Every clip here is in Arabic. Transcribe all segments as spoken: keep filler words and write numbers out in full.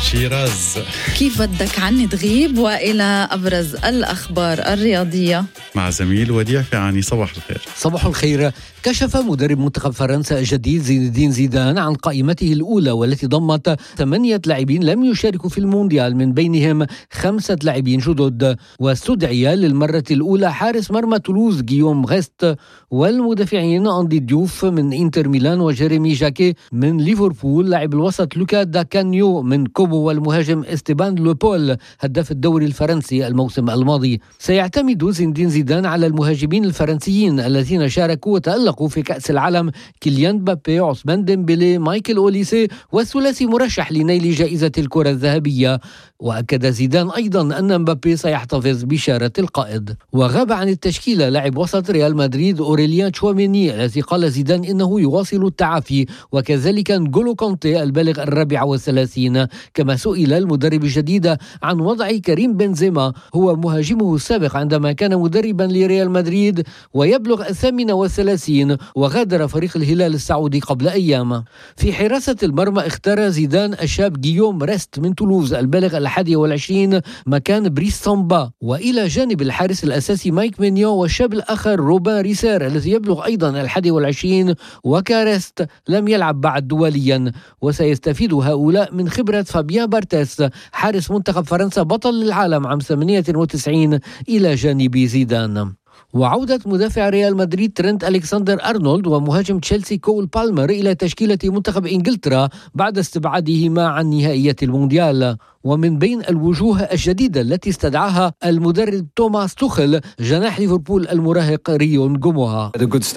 شيراز. كيف بدك عني تغيب وإلى أبرز الأخبار الرياضية مع زميل وديع فعاني. صباح الخير. صباح الخير. كشف مدرب منتخب فرنسا الجديد زين الدين زيدان عن قائمته الأولى والتي ضمت ثمانية لاعبين لم يشاركوا في المونديال، من بينهم خمسة لاعبين جدد. واستدعي للمرة الأولى حارس مرمى تولوز غيوم غيست، والمدافعين أندي ديوف من إنتر ميلان وجيريمي جاكي من ليفربول، لاعب الوسط لوكا دا كانيو من كوبو، والمهاجم استيبان لوبول هداف الدوري الفرنسي الموسم الماضي. سيعتمد زين الدين زيدان على المهاجمين الفرنسيين الذين شاركوا وتألقوا في كأس العالم: كيليان مبابي، عثمان ديمبلي، مايكل أوليسي، والثلاثي مرشح لنيل جائزة الكرة الذهبية. وأكد زيدان أيضا أن مبابي سيحتفظ بشارة القائد. وغاب عن التشكيلة لاعب وسط ريال مدريد أوريليان تشواميني الذي قال زيدان إنه يواصل التعافي، وكذلك نغولو كونتي البالغ الرابع والثلاثين. كما سئل المدرب الجديد عن وضع كريم بنزيما، هو مهاجمه السابق عندما كان مدربا لريال مدريد ويبلغ الثامن والثلاثين، وغادر فريق الهلال السعودي قبل أيام. في حراسة المرمى اختار زيدان الشاب غيوم ريست من تولوز البالغ الحادي والعشرين مكان بريس سامبا، وإلى جانب الحارس الأساسي مايك مينيو والشاب الآخر روبان ريسير الذي يبلغ أيضا الحادي والعشرين، وكارست لم يلعب بعد دوليا. وسيستفيد هؤلاء من خبرة فابيان بارتيس حارس منتخب فرنسا بطل العالم عام ثمانية وتسعين إلى جانب زيدان. وعودة مدافع ريال مدريد ترينت ألكسندر أرنولد ومهاجم تشيلسي كول بالمر إلى تشكيلة منتخب إنجلترا بعد استبعادهما عن نهائية المونديال. ومن بين الوجوه الجديدة التي استدعاها المدرب توماس توخل جناح ليفربول المراهق ريون جوموها.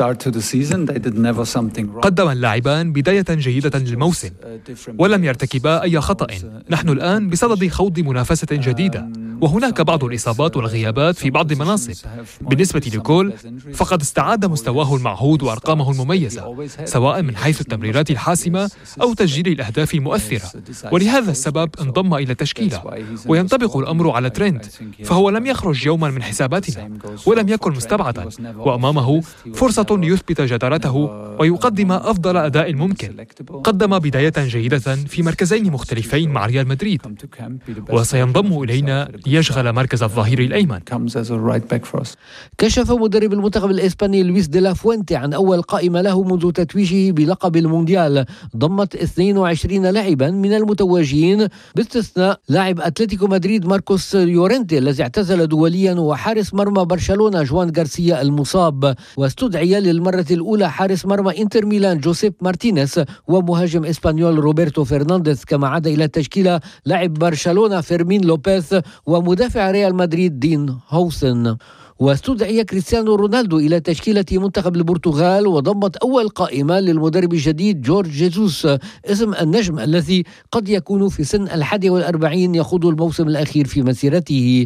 قدم اللاعبان بداية جيدة للموسم ولم يرتكبا أي خطأ. نحن الآن بصدد خوض منافسة جديدة، وهناك بعض الإصابات والغيابات في بعض المناصب. بالنسبة لكول فقد استعاد مستواه المعهود وأرقامه المميزة، سواء من حيث التمريرات الحاسمة أو تسجيل الأهداف المؤثرة، ولهذا السبب انضم إلى التشكيلة. وينطبق الأمر على ترينت، فهو لم يخرج يوما من حساباتنا ولم يكن مستبعدا، وأمامه فرصة ليثبت جدارته ويقدم أفضل أداء ممكن. قدم بداية جيدة في مركزين مختلفين مع ريال مدريد، وسينضم إلينا ليشغل مركز الظهير الأيمن. كشف مدرب المنتخب الإسباني لويس دي لا فوينتي عن أول قائمة له منذ تتويجه بلقب المونديال، ضمت اثنين وعشرين لاعبا من المتواجدين باستثناء لاعب أتلتيكو مدريد ماركوس يورنتي الذي اعتزل دوليا، وحارس مرمى برشلونة جوان غارسيا المصاب. واستدعي للمرة الأولى حارس مرمى إنتر ميلان جوزيب مارتينيز ومهاجم إسبانيول روبرتو فرنانديز، كما عاد إلى التشكيلة لاعب برشلونة فيرمين لوبيز ومدافع ريال مدريد دين هوسن. واستدعي كريستيانو رونالدو إلى تشكيلة منتخب البرتغال، وضمت أول قائمة للمدرب الجديد جورج جيسوس اسم النجم الذي قد يكون في سن الحادي والأربعين يخوض الموسم الأخير في مسيرته.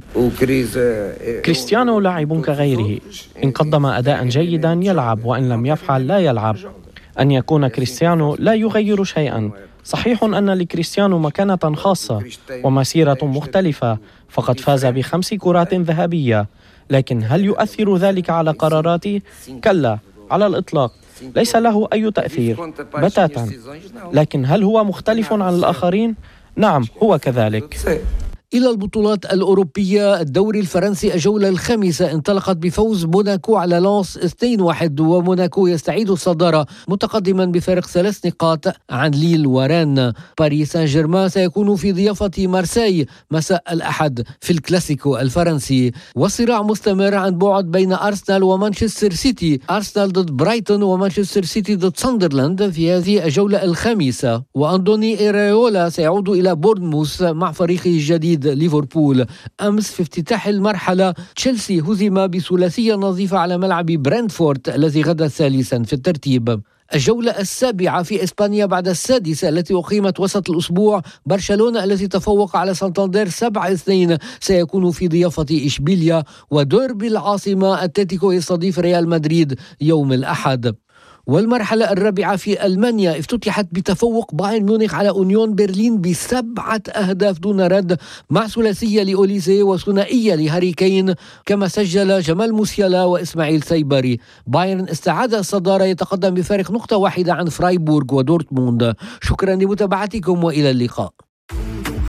كريستيانو لاعب كغيره، إن قدم أداء جيدا يلعب، وإن لم يفعل لا يلعب. أن يكون كريستيانو لا يغير شيئا. صحيح أن لكريستيانو مكانة خاصة ومسيرة مختلفة، فقد فاز بخمس كرات ذهبية، لكن هل يؤثر ذلك على قراراتي؟ كلا، على الإطلاق، ليس له أي تأثير بتاتا. لكن هل هو مختلف عن الآخرين؟ نعم، هو كذلك. إلى البطولات الأوروبية. الدوري الفرنسي الجولة الخامسة انطلقت بفوز موناكو على لانس اثنين واحد، وموناكو يستعيد الصدارة متقدما بفارق ثلاث نقاط عن ليل وران. باريس سان جيرمان سيكون في ضيافة مارسيل مساء الأحد في الكلاسيكو الفرنسي. والصراع مستمر عن بعد بين أرسنال ومانشستر سيتي، أرسنال ضد برايتون ومانشستر سيتي ضد ساندرلاند في هذه الجولة الخامسة. وأندوني إيريولا سيعود إلى بورنموث مع فريقه الجديد ليفربول. أمس في افتتاح المرحلة تشيلسي هزم بثلاثية نظيفة على ملعب برنتفورد الذي غدا ثالثا في الترتيب. الجولة السابعة في إسبانيا بعد السادسة التي أقيمت وسط الأسبوع. برشلونة الذي تفوق على سانتاندير سبعة اثنين سيكون في ضيافة إشبيليا. وديربي العاصمة أتلتيكو يستضيف ريال مدريد يوم الأحد. والمرحلة الرابعة في ألمانيا افتتحت بتفوق بايرن ميونخ على أونيون برلين بسبعة أهداف دون رد، مع ثلاثية لأوليسي وثنائية لهاري كين، كما سجل جمال موسيالا وإسماعيل سيبري. بايرن استعاد الصدارة يتقدم بفارق نقطة واحدة عن فرايبورغ ودورتموند. شكرا لمتابعتكم وإلى اللقاء.